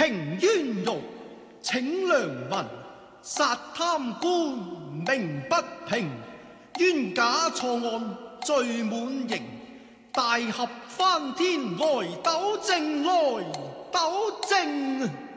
平冤獄，請良民，殺貪官名不平，冤假錯案罪滿盈，大合翻天來糾正，來糾正。